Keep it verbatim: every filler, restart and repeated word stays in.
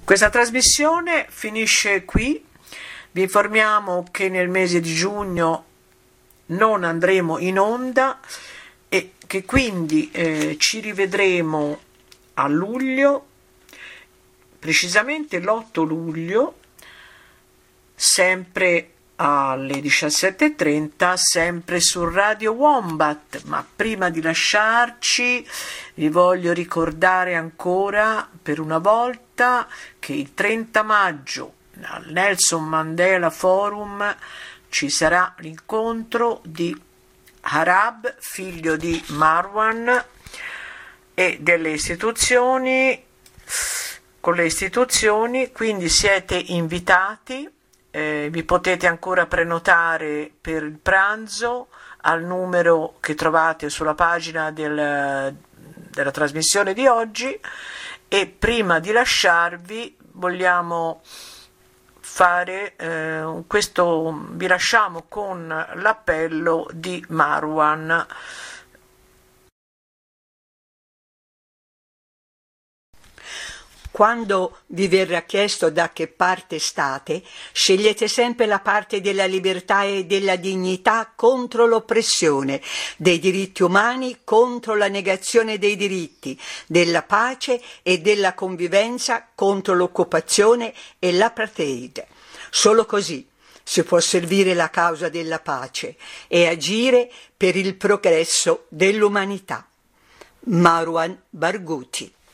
Questa trasmissione finisce qui. Vi informiamo che nel mese di giugno non andremo in onda e che quindi eh, ci rivedremo a luglio, precisamente l'otto luglio, sempre alle diciassette e trenta, sempre su Radio Wombat. Ma prima di lasciarci vi voglio ricordare ancora per una volta che il trenta maggio al Nelson Mandela Forum ci sarà l'incontro di Harab, figlio di Marwan, e delle istituzioni, con le istituzioni, quindi siete invitati. Eh, vi potete ancora prenotare per il pranzo al numero che trovate sulla pagina del, della trasmissione di oggi. E prima di lasciarvi vogliamo fare eh, questo, vi lasciamo con l'appello di Marwan. Quando vi verrà chiesto da che parte state, scegliete sempre la parte della libertà e della dignità contro l'oppressione, dei diritti umani contro la negazione dei diritti, della pace e della convivenza contro l'occupazione e l'apartheid. Solo così si può servire la causa della pace e agire per il progresso dell'umanità. Marwan Barghouti.